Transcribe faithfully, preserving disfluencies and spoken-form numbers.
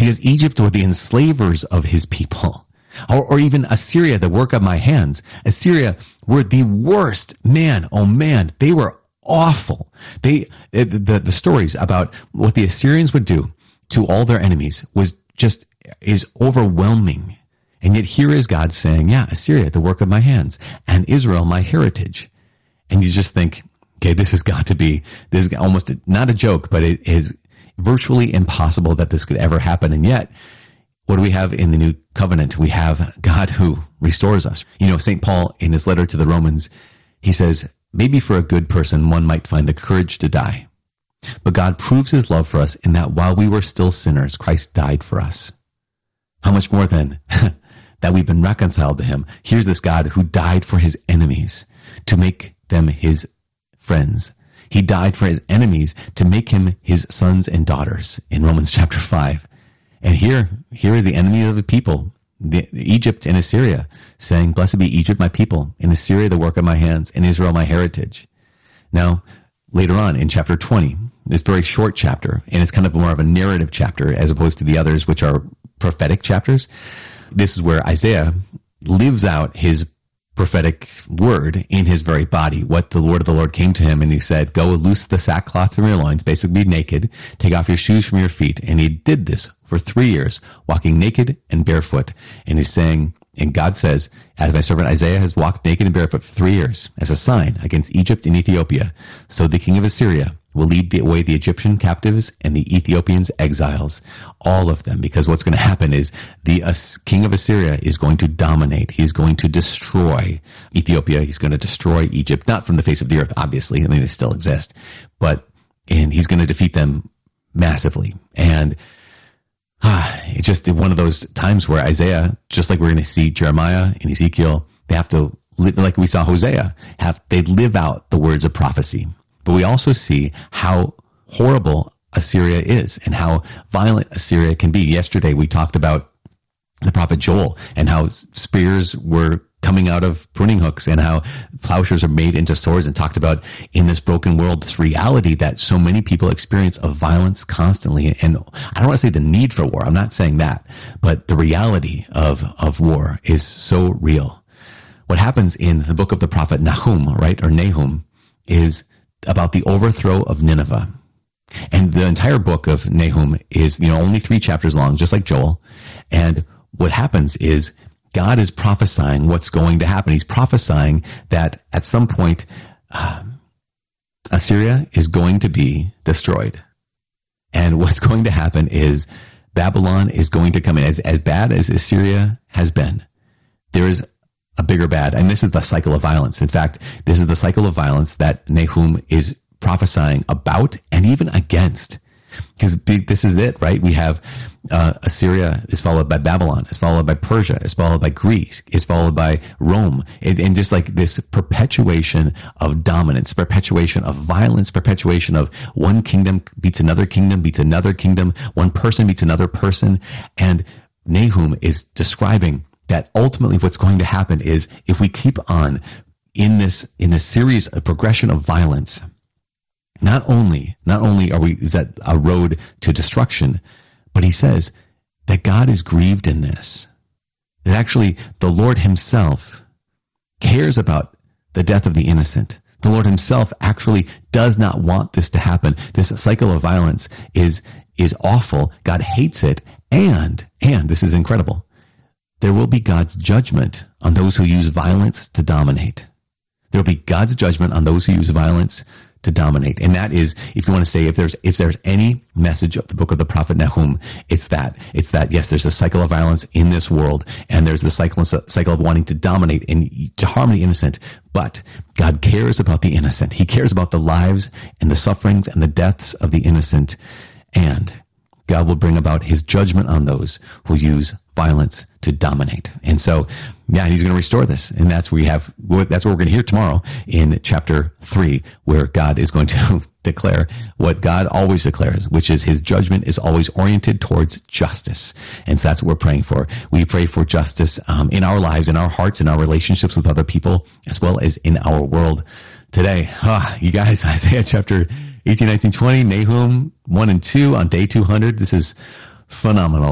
because Egypt were the enslavers of his people. Or, or even Assyria, the work of my hands. Assyria were the worst. Man, oh man, they were awful. They, the, the stories about what the Assyrians would do to all their enemies was just, is overwhelming. And yet here is God saying, yeah, Assyria, the work of my hands, and Israel, my heritage. And you just think, okay, this has got to be, this is almost not a joke, but it is virtually impossible that this could ever happen. And yet, what do we have in the new covenant? We have God who restores us. You know, Saint Paul, in his letter to the Romans, he says, maybe for a good person, one might find the courage to die. But God proves his love for us in that while we were still sinners, Christ died for us. How much more then that we've been reconciled to him? Here's this God who died for his enemies to make them his friends. He died for his enemies to make him his sons and daughters in Romans chapter five. And here, here is the enemy of the people, the, Egypt and Assyria, saying, blessed be Egypt, my people, and Assyria, the work of my hands, and Israel, my heritage. Now, later on in chapter twenty, this very short chapter, and it's kind of more of a narrative chapter as opposed to the others, which are prophetic chapters. This is where Isaiah lives out his prophetic word in his very body. What the word of the Lord came to him, and he said, go loose the sackcloth from your loins, basically be naked, take off your shoes from your feet. And he did this for three years, walking naked and barefoot. And he's saying, and God says, as my servant Isaiah has walked naked and barefoot for three years, as a sign against Egypt and Ethiopia, so the king of Assyria will lead away the Egyptian captives and the Ethiopians exiles, all of them, because what's going to happen is the uh, king of Assyria is going to dominate. He's going to destroy Ethiopia. He's going to destroy Egypt, not from the face of the earth, obviously. I mean, they still exist, but, and he's going to defeat them massively. And ah, it's just one of those times where Isaiah, just like we're going to see Jeremiah and Ezekiel, they have to, like we saw Hosea, have, they live out the words of prophecy. But we also see how horrible Assyria is and how violent Assyria can be. Yesterday we talked about the prophet Joel and how spears were coming out of pruning hooks and how plowshares are made into swords, and talked about in this broken world, this reality that so many people experience of violence constantly. And I don't want to say the need for war. I'm not saying that, but the reality of, of war is so real. What happens in the book of the prophet Nahum, right, or Nahum, is about the overthrow of Nineveh. And the entire book of Nahum is, you know, only three chapters long, just like Joel. And what happens is God is prophesying what's going to happen. He's prophesying that at some point, uh, Assyria is going to be destroyed. And what's going to happen is Babylon is going to come in. As, as bad as Assyria has been, there is a bigger bad. And this is the cycle of violence. In fact, this is the cycle of violence that Nahum is prophesying about and even against. Because this is it, right? We have uh, Assyria is followed by Babylon, is followed by Persia, is followed by Greece, is followed by Rome. And, and just like this perpetuation of dominance, perpetuation of violence, perpetuation of one kingdom beats another kingdom, beats another kingdom, one person beats another person. And Nahum is describing that ultimately what's going to happen is if we keep on in this, in this series of progression of violence, not only, not only are we, is that a road to destruction, but he says that God is grieved in this. That actually the Lord himself cares about the death of the innocent. The Lord himself actually does not want this to happen. This cycle of violence is, is awful. God hates it. And, and this is incredible, there will be God's judgment on those who use violence to dominate. There will be God's judgment on those who use violence to dominate. And that is, if you want to say, if there's, if there's any message of the book of the prophet Nahum, it's that, it's that, yes, there's a cycle of violence in this world, and there's the cycle, cycle of wanting to dominate and to harm the innocent. But God cares about the innocent. He cares about the lives and the sufferings and the deaths of the innocent. And God will bring about his judgment on those who use violence to dominate. And so, yeah, he's going to restore this. And that's where we have, that's what we're going to hear tomorrow in chapter three, where God is going to declare what God always declares, which is his judgment is always oriented towards justice. And so that's what we're praying for. We pray for justice um, in our lives, in our hearts, in our relationships with other people, as well as in our world today. Ah, you guys, Isaiah chapter eighteen, nineteen, twenty, Nahum one and two on day two hundred. This is phenomenal.